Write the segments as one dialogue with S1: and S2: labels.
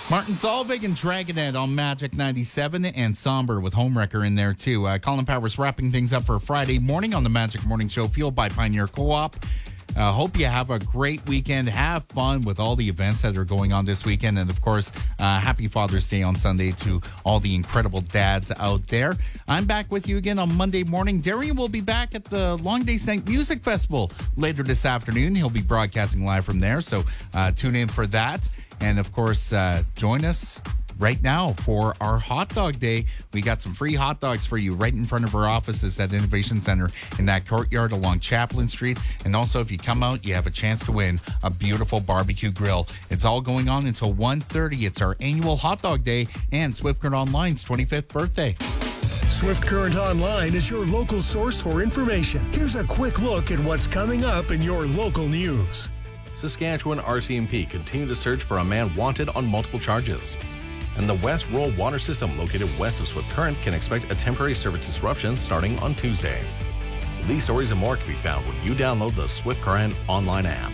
S1: Martin Solveig and Dragonette on Magic 97 and Somber with Homewrecker in there too. Colin Powers wrapping things up for Friday morning on the Magic Morning Show, fueled by Pioneer Co-op. Hope you have a great weekend. Have fun with all the events that are going on this weekend. And, of course, happy Father's Day on Sunday to all the incredible dads out there. I'm back with you again on Monday morning. Darian will be back at the Long Days Night Music Festival later this afternoon. He'll be broadcasting live from there, so tune in for that. And, of course, join us right now for our hot dog day. We got some free hot dogs for you right in front of our offices at Innovation Center in that courtyard along Chaplin Street. And also, if you come out, you have a chance to win a beautiful barbecue grill. It's all going on until 1:30. It's our annual hot dog day and Swift Current Online's 25th birthday.
S2: Swift Current Online is your local source for information. Here's a quick look at what's coming up in your local news.
S3: Saskatchewan RCMP continue to search for a man wanted on multiple charges. And the West Rural Water System, located west of Swift Current, can expect a temporary service disruption starting on Tuesday. These stories and more can be found when you download the Swift Current online app.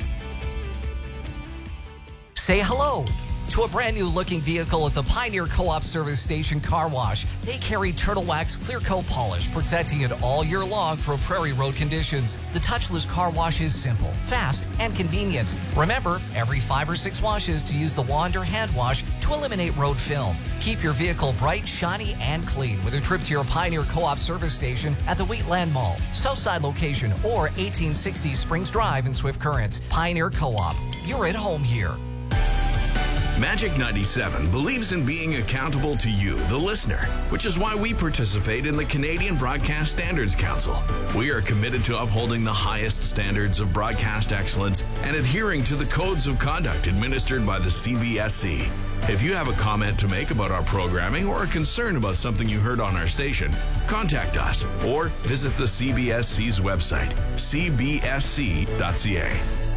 S4: Say hello to a brand new looking vehicle at the Pioneer Co-op Service Station Car Wash. They carry Turtle Wax Clear Coat Polish, protecting it all year long for prairie road conditions. The touchless car wash is simple, fast, and convenient. Remember, every 5 or 6 washes to use the wand or hand wash to eliminate road film. Keep your vehicle bright, shiny, and clean with a trip to your Pioneer Co-op Service Station at the Wheatland Mall, Southside location, or 1860 Springs Drive in Swift Current. Pioneer Co-op, you're at home here.
S5: Magic 97 believes in being accountable to you, the listener, which is why we participate in the Canadian Broadcast Standards Council. We are committed to upholding the highest standards of broadcast excellence and adhering to the codes of conduct administered by the CBSC. If you have a comment to make about our programming or a concern about something you heard on our station, contact us or visit the CBSC's website, cbsc.ca.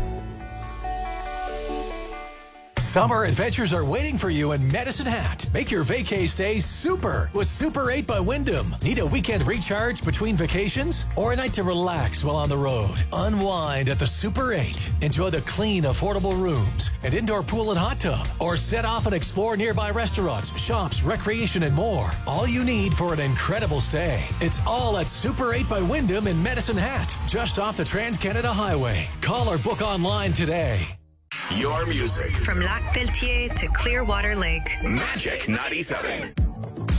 S6: Summer adventures are waiting for you in Medicine Hat. Make your vacay stay super with Super 8 by Wyndham. Need a weekend recharge between vacations or a night to relax while on the road? Unwind at the Super 8. Enjoy the clean, affordable rooms, an indoor pool and hot tub, or set off and explore nearby restaurants, shops, recreation, and more. All you need for an incredible stay. It's all at Super 8 by Wyndham in Medicine Hat, just off the Trans-Canada Highway. Call or book online today.
S5: Your music.
S7: From Lac Pelletier to Clearwater Lake.
S5: Magic 97.